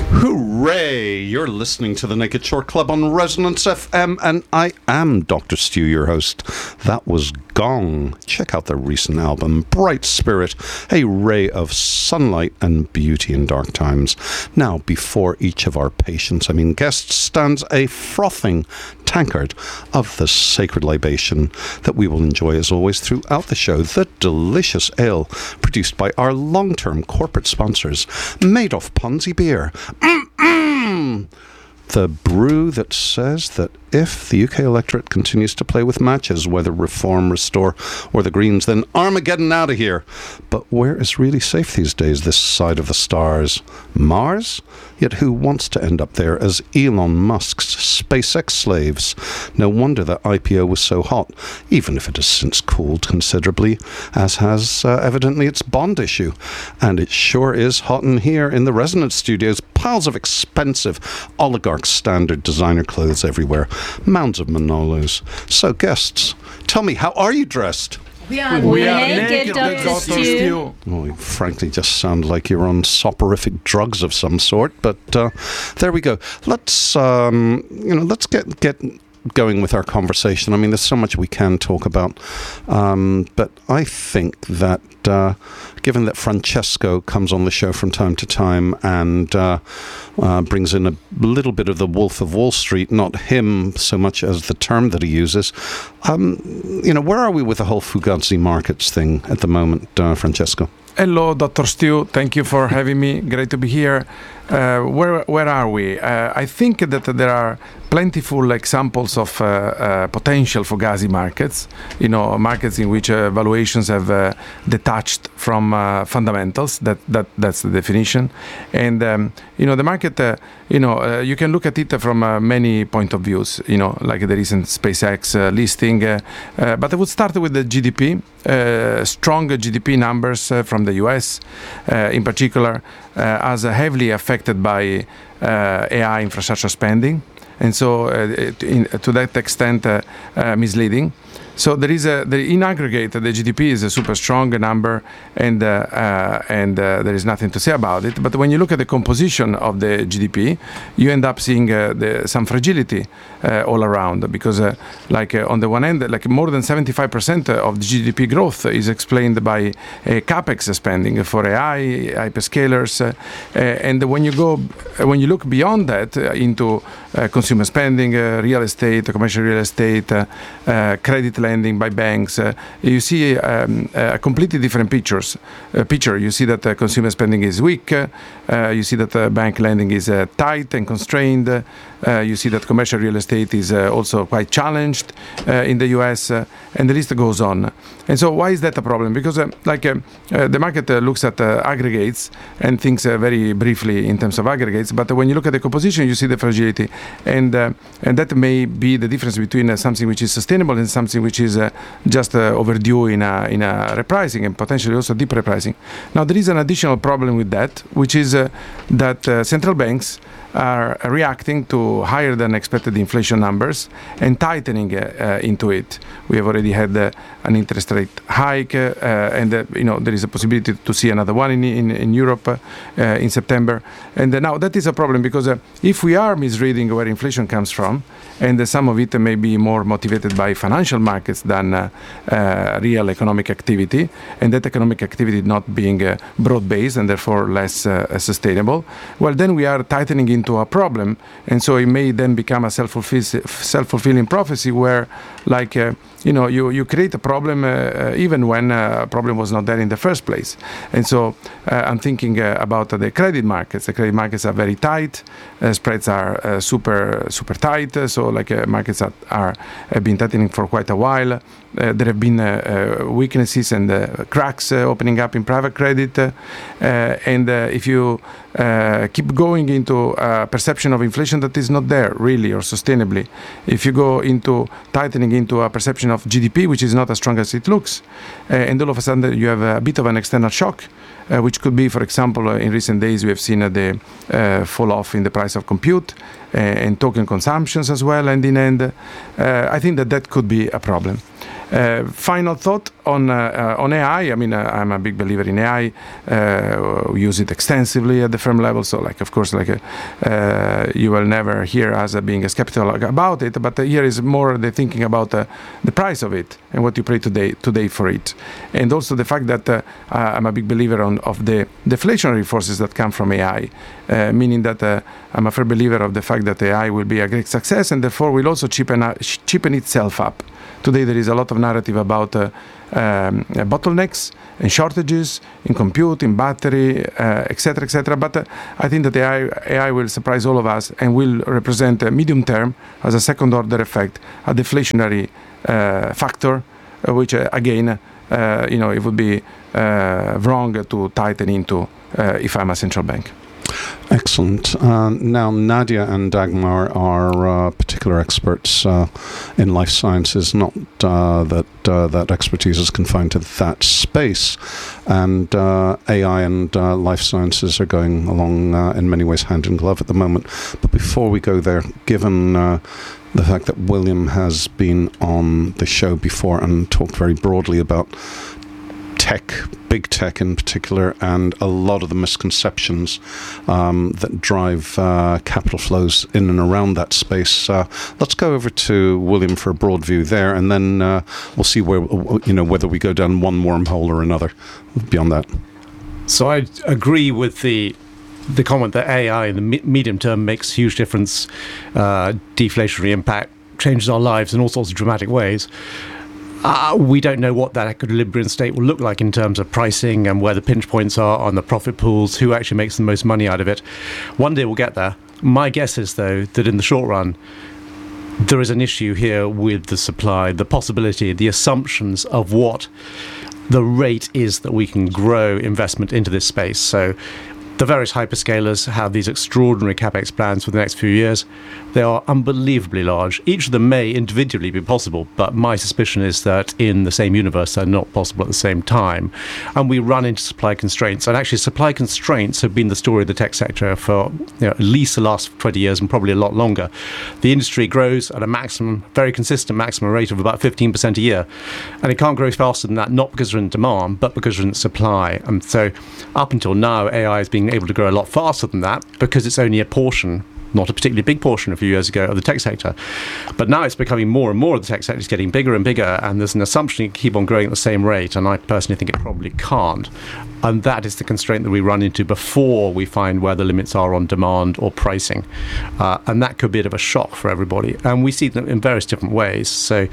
Hooray! You're listening to the Naked Short Club on Resonance FM, and I am Dr. Stu, your host. That was Gong. Check out their recent album, Bright Spirit, a ray of sunlight and beauty in dark times. Now, before each of our guests, stands a frothing tankard of the sacred libation that we will enjoy as always throughout the show, the delicious ale produced by our long-term corporate sponsors, Madoff Ponzi Beer. The brew that says that if the UK electorate continues to play with matches, whether Reform, Restore or the Greens, then Armageddon out of here. But where is really safe these days, this side of the stars? Mars? Yet who wants to end up there as Elon Musk's SpaceX slaves? No wonder that IPO was so hot, even if it has since cooled considerably, as has evidently its bond issue. And it sure is hot in here in the Resonance Studios. Piles of expensive oligarch standard designer clothes everywhere. Mounds of Manolos. So guests, tell me, how are you dressed? We are naked, Dr. Stu. Well, you frankly just sound like you're on soporific drugs of some sort, but there we go. Let's get going with our conversation. I mean, there's so much we can talk about, but I think that given that Francesco comes on the show from time to time and brings in a little bit of the Wolf of Wall Street, not him so much as the term that he uses, where are we with the whole Fugazi markets thing at the moment, Francesco? Hello, Dr. Stu. Thank you for having me. Great to be here. Where are we? I think that there are plentiful examples of potential Fugazi markets, markets in which valuations have detached from fundamentals. That's the definition. And, the market, you can look at it from many point of views, like the recent SpaceX listing. But I would start with the GDP, strong GDP numbers from the US, in particular, as heavily affected by AI infrastructure spending, and so to that extent misleading. So in aggregate, the GDP is a super strong number, and there is nothing to say about it. But when you look at the composition of the GDP, you end up seeing some fragility all around, because on the one end, more than 75% of the GDP growth is explained by capex spending for AI, hyperscalers, and when you look beyond that into consumer spending, real estate, commercial real estate, credit lending by banks, you see a completely different picture. You see that consumer spending is weak. You see that bank lending is tight and constrained. You see that commercial real estate is also quite challenged in the US, and the list goes on. And so why is that a problem? Because the market looks at aggregates and thinks very briefly in terms of aggregates, but when you look at the composition, you see the fragility, and that may be the difference between something which is sustainable and something which is just overdue in a repricing, and potentially also deep repricing. Now, there is an additional problem with that, which is that central banks are reacting to higher than expected inflation numbers and tightening into it. We have already had an interest rate hike, and there is a possibility to see another one in Europe in September. And now that is a problem, because if we are misreading where inflation comes from, and some of it may be more motivated by financial markets than real economic activity, and that economic activity not being broad-based and therefore less sustainable, well, then we are tightening into a problem, and so it may then become a self-fulfilling prophecy where, you create a problem even when a problem was not there in the first place. And so I'm thinking about the credit markets. The credit markets are very tight. Spreads are super tight. So markets have been tightening for quite a while. There have been weaknesses and cracks opening up in private credit. And if you keep going into a perception of inflation that is not there really or sustainably, if you go into tightening into a perception of GDP which is not as strong as it looks, and all of a sudden you have a bit of an external shock, which could be, for example, in recent days we have seen the fall off in the price of compute and token consumptions as well, and in end, I think that could be a problem. Final thought on AI. I mean, I'm a big believer in AI. We use it extensively at the firm level. So, of course, you will never hear us being skeptical about it. But here is more the thinking about the price of it and what you pay today for it, and also the fact that I'm a big believer of the deflationary forces that come from AI, meaning that I'm a firm believer of the fact that AI will be a great success and therefore will also cheapen itself up. Today there is a lot of narrative about bottlenecks and shortages in compute, in battery, etc., etc. But I think that AI will surprise all of us and will represent medium term as a second order effect, a deflationary factor, which again, it would be wrong to tighten into if I'm a central bank. Excellent. Now, Nadia and Dagmar are particular experts in life sciences, not that expertise is confined to that space. And AI and life sciences are going along in many ways hand in glove at the moment. But before we go there, given the fact that William has been on the show before and talked very broadly about tech, big tech in particular, and a lot of the misconceptions that drive capital flows in and around that space. Let's go over to William for a broad view there, and then we'll see whether we go down one wormhole or another beyond that. So I agree with the comment that AI in the medium term makes huge difference, deflationary impact, changes our lives in all sorts of dramatic ways. We don't know what that equilibrium state will look like in terms of pricing and where the pinch points are on the profit pools, who actually makes the most money out of it. One day we'll get there. My guess is, though, that in the short run, there is an issue here with the supply, the possibility, the assumptions of what the rate is that we can grow investment into this space. So the various hyperscalers have these extraordinary capex plans for the next few years. They are unbelievably large. Each of them may individually be possible, but my suspicion is that in the same universe they're not possible at the same time. And we run into supply constraints. And actually supply constraints have been the story of the tech sector for at least the last 20 years and probably a lot longer. The industry grows at a maximum, very consistent maximum rate of about 15% a year. And it can't grow faster than that, not because there isn't demand, but because there isn't supply. And so up until now, AI is being able to grow a lot faster than that because it's only a portion, not a particularly big portion a few years ago, of the tech sector. But now it's becoming more and more of the tech sector is getting bigger and bigger, and there's an assumption it can keep on growing at the same rate, and I personally think it probably can't. And that is the constraint that we run into before we find where the limits are on demand or pricing. And that could be a bit of a shock for everybody. And we see them in various different ways. So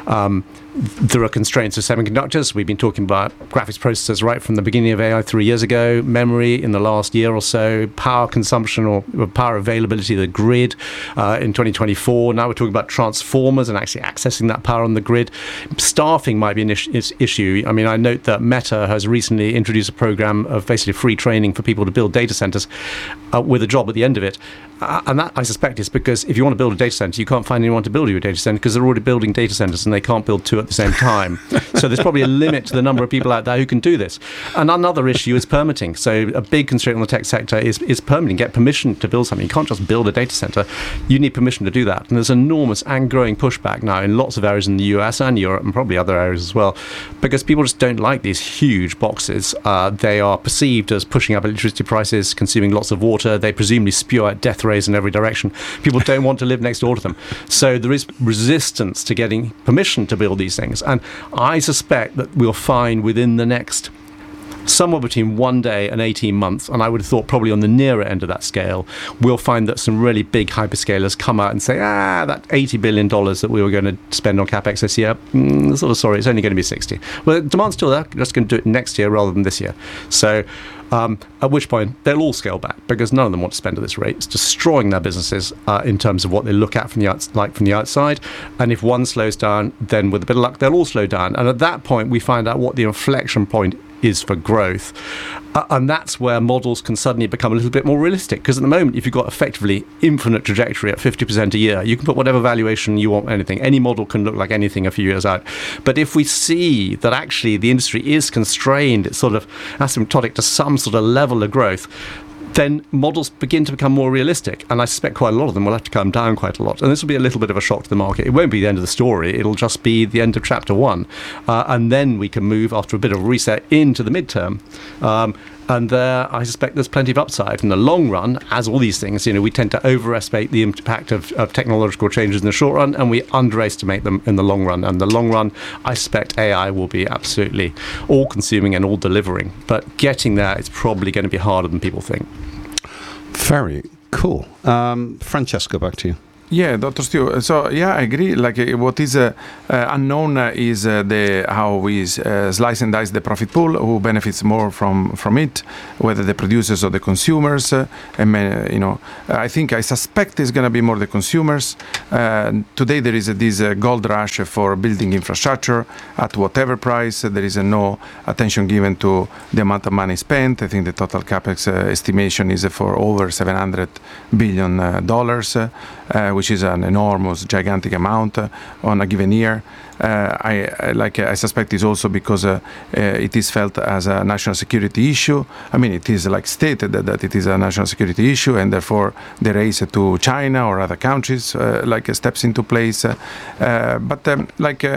there are constraints of semiconductors. We've been talking about graphics processors right from the beginning of AI 3 years ago, memory in the last year or so, power consumption or power availability of the grid in 2024. Now we're talking about transformers and actually accessing that power on the grid. Staffing might be an issue. I mean, I note that Meta has recently introduced a program of basically free training for people to build data centers with a job at the end of it. And that, I suspect, is because if you want to build a data center, you can't find anyone to build you a data center because they're already building data centers and they can't build two at the same time. So there's probably a limit to the number of people out there who can do this. And another issue is permitting. So a big constraint on the tech sector is permitting. Get permission to build something. You can't just build a data center. You need permission to do that. And there's enormous and growing pushback now in lots of areas in the US and Europe and probably other areas as well, because people just don't like these huge boxes. They are perceived as pushing up electricity prices, consuming lots of water. They presumably spew out death rays in every direction. People don't want to live next door to them. So there is resistance to getting permission to build these things. And I suspect that we'll find within the next somewhere between 1 day and 18 months, and I would have thought probably on the nearer end of that scale, we'll find that some really big hyperscalers come out and say, that $80 billion that we were going to spend on CapEx this year, sorry, it's only going to be 60. Well, demand's still there, just going to do it next year rather than this year. So at which point they'll all scale back because none of them want to spend at this rate. It's destroying their businesses in terms of what they look at from the outside. And if one slows down, then with a bit of luck, they'll all slow down. And at that point, we find out what the inflection point is for growth. And that's where models can suddenly become a little bit more realistic. Because at the moment, if you've got effectively infinite trajectory at 50% a year, you can put whatever valuation you want, anything. Any model can look like anything a few years out. But if we see that actually the industry is constrained, it's sort of asymptotic to some sort of level of growth, then models begin to become more realistic. And I suspect quite a lot of them will have to come down quite a lot. And this will be a little bit of a shock to the market. It won't be the end of the story. It'll just be the end of chapter 1. And then we can move, after a bit of reset, into the midterm. And there, I suspect there's plenty of upside. In the long run, as all these things, we tend to overestimate the impact of technological changes in the short run, and we underestimate them in the long run. And the long run, I suspect AI will be absolutely all-consuming and all-delivering. But getting there is probably going to be harder than people think. Very cool. Francesco, back to you. Yeah, Dr. Stu. So, yeah, I agree. Like, what is unknown is how we slice and dice the profit pool, who benefits more from it, whether the producers or the consumers. I suspect it's going to be more the consumers. Today, there is this gold rush for building infrastructure at whatever price. There is no attention given to the amount of money spent. I think the total capex estimation is for over $700 billion. Which is an enormous, gigantic amount on a given year. I suspect it's also because it is felt as a national security issue. I mean, it is stated that it is a national security issue, and therefore the race to China or other countries steps into place. None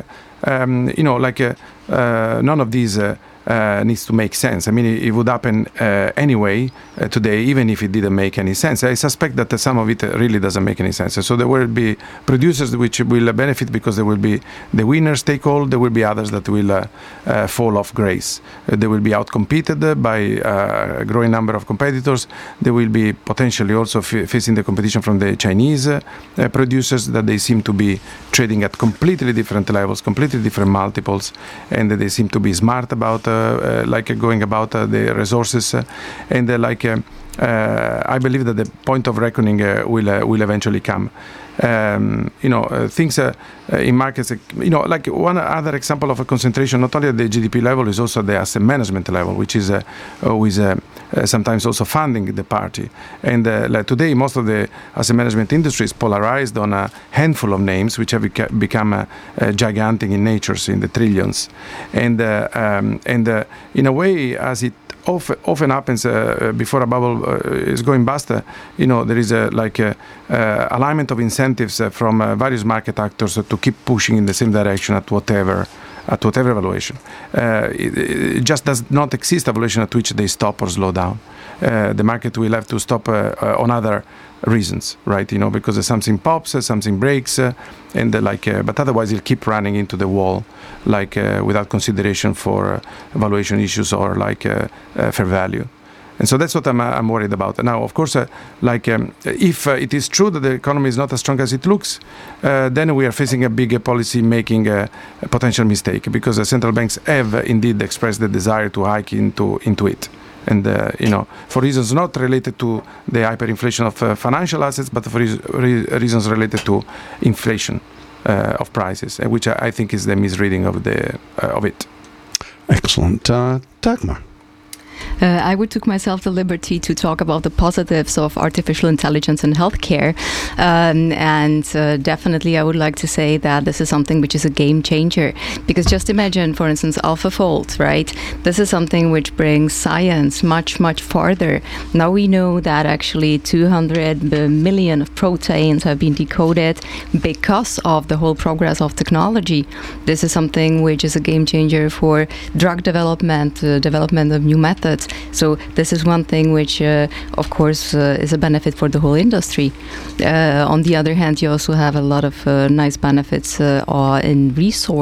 of these needs to make sense. I mean, it would happen anyway today, even if it didn't make any sense. I suspect that some of it really doesn't make any sense. So there will be producers which will benefit because there will be the winners take all. There will be others that will fall off grace. They will be outcompeted by a growing number of competitors. They will be potentially also facing the competition from the Chinese producers, that they seem to be trading at completely different levels, completely different multiples, and they seem to be smart about going about the resources, and I believe that the point of reckoning will eventually come. Things in markets, one other example of a concentration, not only at the GDP level, is also the asset management level, which is always sometimes also funding the party. And today, most of the asset management industry is polarized on a handful of names, which have become gigantic in nature, in the trillions. And in a way, as it often happens before a bubble is going bust, there is alignment of incentives from various market actors to keep pushing in the same direction at whatever valuation. It just does not exist a valuation at which they stop or slow down. The market will have to stop on other reasons, right? Because something pops, something breaks, but otherwise it'll keep running into the wall, without consideration for valuation issues or fair value. And so that's what I'm worried about. Now, of course, if it is true that the economy is not as strong as it looks, then we are facing a big policy-making potential mistake, because the central banks have indeed expressed the desire to hike into it. And, for reasons not related to the hyperinflation of financial assets, but for reasons related to inflation of prices, which I think is the misreading of it. Excellent. Dagmar. I would took myself the liberty to talk about the positives of artificial intelligence in healthcare. Definitely I would like to say that this is something which is a game changer. Because just imagine, for instance, AlphaFold, right? This is something which brings science much, much farther. Now we know that actually 200 million of proteins have been decoded because of the whole progress of technology. This is something which is a game changer for drug development, development of new methods. So this is one thing which, of course, is a benefit for the whole industry. On the other hand, you also have a lot of nice benefits in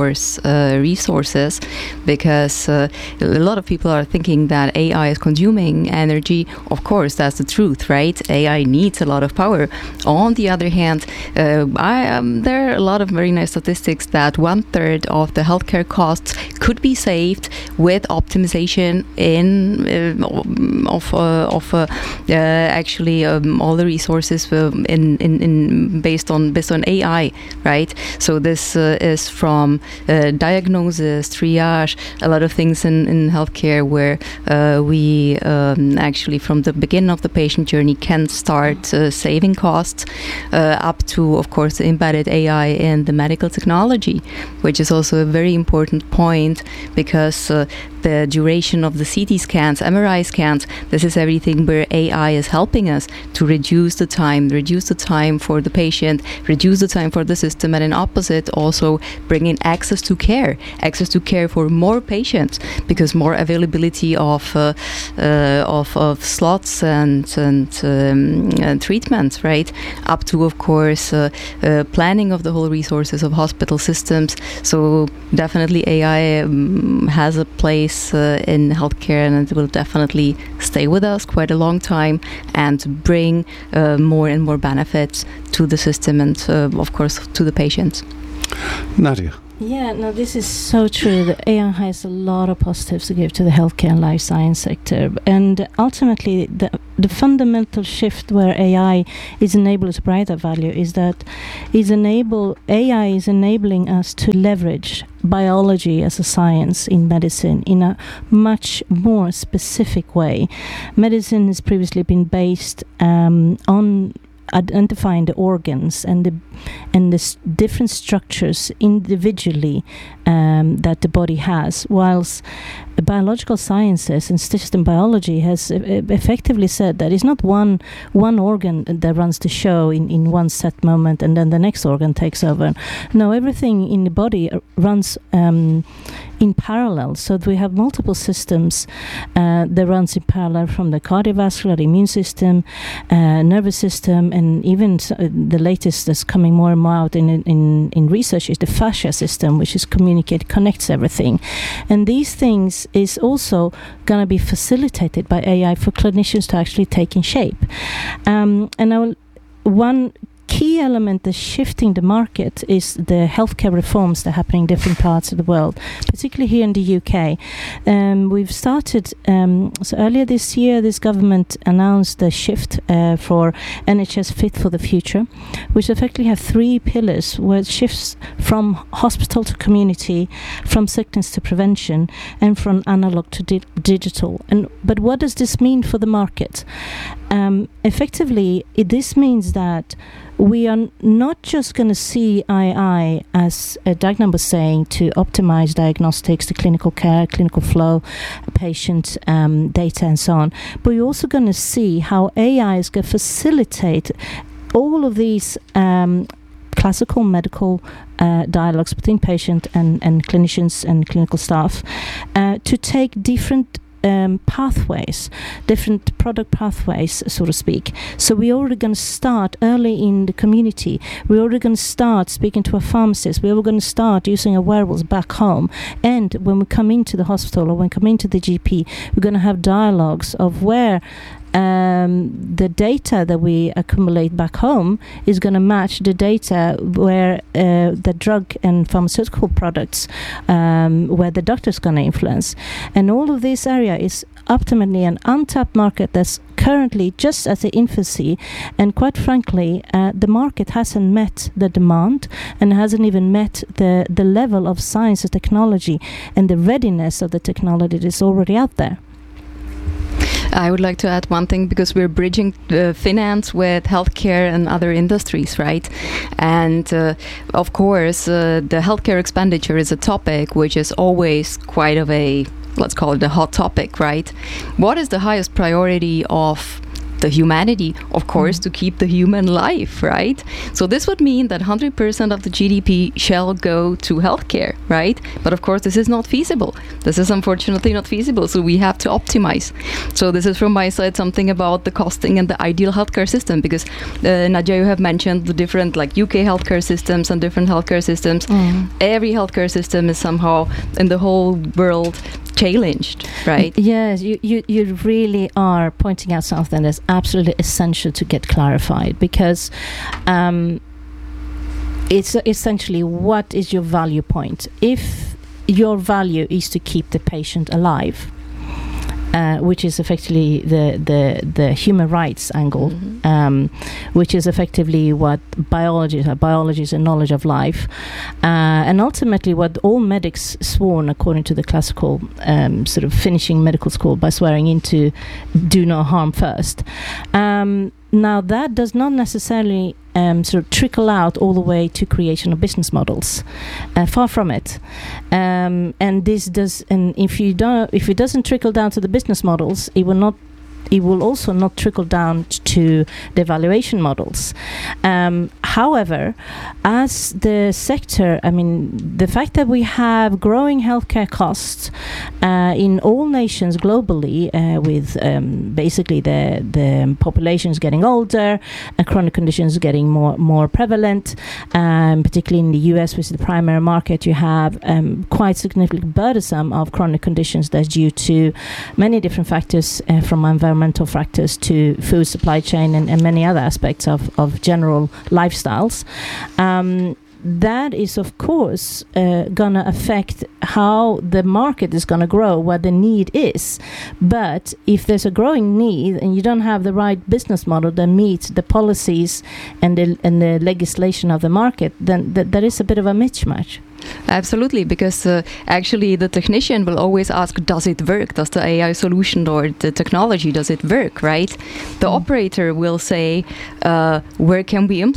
resources, because a lot of people are thinking that AI is consuming energy. Of course, that's the truth, right? AI needs a lot of power. On the other hand, there are a lot of very nice statistics that 1/3 of the healthcare costs could be saved with optimization of all the resources based on AI, right? So this is from diagnosis, triage, a lot of things in healthcare where we actually from the beginning of the patient journey can start saving costs, up to, of course, embedded AI in the medical technology, which is also a very important point, because the duration of the CT scan scans, MRI scans. This is everything where AI is helping us to reduce the time for the patient, reduce the time for the system, and in opposite also bringing access to care for more patients, because more availability of slots and treatments, right? Up to, of course, planning of the whole resources of hospital systems. So definitely AI has a place in healthcare, and it will definitely stay with us quite a long time and bring more and more benefits to the system and, of course, to the patients. Nadia. Yeah, no, this is so true. The AI has a lot of positives to give to the healthcare and life science sector. And ultimately, the fundamental shift where AI is enabled to provide that value is that AI is enabling us to leverage biology as a science in medicine in a much more specific way. Medicine has previously been based on identifying the organs and the different structures individually that the body has, whilst biological sciences and system biology has effectively said that it's not one organ that runs the show in one set moment and then the next organ takes over. No, everything in the body runs in parallel, so we have multiple systems that runs in parallel, from the cardiovascular, immune system, nervous system, and even the latest that's coming more and more out in research is the fascia system, which is connects everything. And these things is also going to be facilitated by AI for clinicians to actually take in shape. One key element that's shifting the market is the healthcare reforms that are happening in different parts of the world, particularly here in the UK. We've started, so earlier this year, this government announced the shift for NHS Fit for the Future, which effectively have 3 pillars, where it shifts from hospital to community, from sickness to prevention, and from analog to digital. But what does this mean for the market? Effectively, this means that we are not just going to see AI, as Dagmar was saying, to optimize diagnostics, the clinical care, clinical flow, patient data, and so on, but we're also going to see how AI is going to facilitate all of these classical medical dialogues between patient and clinicians and clinical staff to take different pathways, different product pathways, so to speak. So we're already going to start early in the community. We're already going to start speaking to a pharmacist. We're going to start using our wearables back home. And when we come into the hospital or when we come into the GP, we're going to have dialogues of where the data that we accumulate back home is going to match the data where the drug and pharmaceutical products, where the doctor's going to influence. And all of this area is ultimately an untapped market that's currently just at the infancy, and quite frankly, the market hasn't met the demand and hasn't even met the level of science and technology and the readiness of the technology that is already out there. I would like to add one thing, because we're bridging finance with healthcare and other industries, right? And of course, the healthcare expenditure is a topic which is always quite of a, let's call it a hot topic, right? What is the highest priority of the humanity? Of course, to keep the human life, right? So this would mean that 100% of the GDP shall go to healthcare, right? But of course, this is not feasible. This is unfortunately not feasible. So we have to optimize. So this is from my side something about the costing and the ideal healthcare system, because Nadia, you have mentioned the different like UK healthcare systems and different healthcare systems. Every healthcare system is somehow in the whole world challenged, right? Yes, you really are pointing out something that's absolutely essential to get clarified, because it's essentially, what is your value point? If your value is to keep the patient alive, which is effectively the human rights angle, which is effectively what biology is a knowledge of life, and ultimately what all medics sworn, according to the classical sort of finishing medical school by swearing into do no harm first. Now that does not necessarily sort of trickle out all the way to creation of business models. Far from it. And this does. And if it doesn't trickle down to the business models, it will also not trickle down to the valuation models. However, as the sector, I mean, the fact that we have growing healthcare costs in all nations globally, with basically the populations getting older, chronic conditions getting more prevalent, particularly in the US, which is the primary market, you have quite significant burdensome of chronic conditions that's due to many different factors, from environmental factors to food supply chain and many other aspects of general lifestyles. That is, of course, going to affect how the market is going to grow, what the need is. But if there's a growing need and you don't have the right business model that meets the policies and the legislation of the market, then there is a bit of a mismatch. Absolutely, because actually the technician will always ask, does it work? Does the AI solution or the technology, does it work, right? The operator will say, where can we implement